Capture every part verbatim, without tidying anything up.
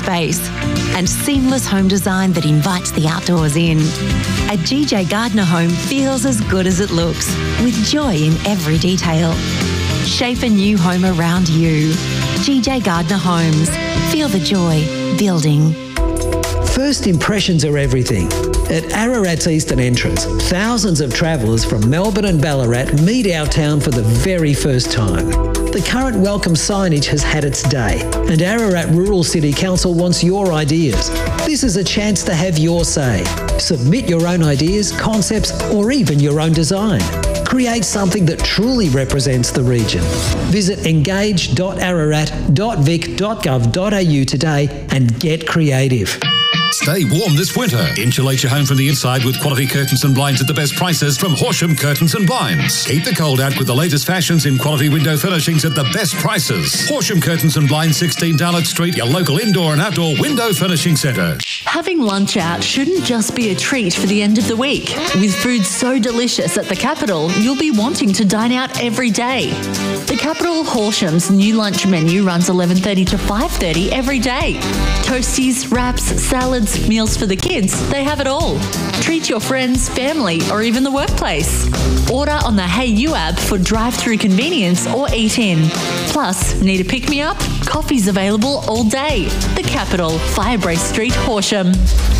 space, and seamless home design that invites the outdoors in. A G J Gardner home feels as good as it looks, with joy in every detail. Shape a new home around you. G J Gardner Homes. Feel the joy building. First impressions are everything. At Ararat's Eastern Entrance, thousands of travellers from Melbourne and Ballarat meet our town for the very first time. The current welcome signage has had its day, and Ararat Rural City Council wants your ideas. This is a chance to have your say. Submit your own ideas, concepts, or even your own design. Create something that truly represents the region. Visit engage dot ararat dot vic dot gov dot a u today and get creative. Stay warm this winter. Insulate your home from the inside with quality curtains and blinds at the best prices from Horsham Curtains and Blinds. Keep the cold out with the latest fashions in quality window furnishings at the best prices. Horsham Curtains and Blinds, sixteen Darlot Street, your local indoor and outdoor window furnishing centre. Having lunch out shouldn't just be a treat for the end of the week. With food so delicious at the Capital, you'll be wanting to dine out every day. The Capital Horsham's new lunch menu runs eleven thirty to five thirty every day. Toasties, wraps, salads, meals for the kids, they have it all. Treat your friends, family, or even the workplace. Order on the Hey You app for drive-through convenience or eat in. Plus, need a pick-me-up? Coffee's available all day. The Capital, Firebrace Street, Horsham.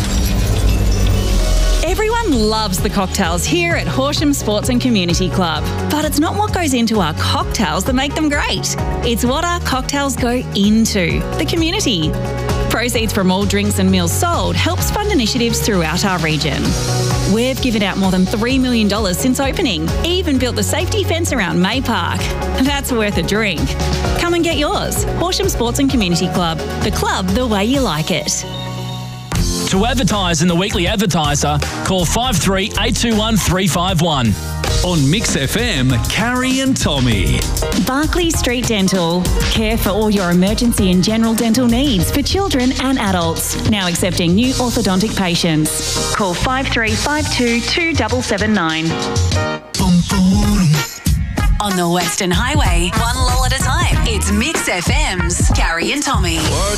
Everyone loves the cocktails here at Horsham Sports and Community Club, but it's not what goes into our cocktails that make them great. It's what our cocktails go into, the community. Proceeds from all drinks and meals sold helps fund initiatives throughout our region. We've given out more than three million dollars since opening, even built the safety fence around May Park. That's worth a drink. Come and get yours. Horsham Sports and Community Club, the club the way you like it. To advertise in the Weekly Advertiser, call five three eight two one three five one. On Mix F M, Carrie and Tommy. Barclay Street Dental. Care for all your emergency and general dental needs for children and adults. Now accepting new orthodontic patients. Call five three five two two seven seven nine. On the Western Highway, one lull at a time. It's Mix F M's Carrie and Tommy.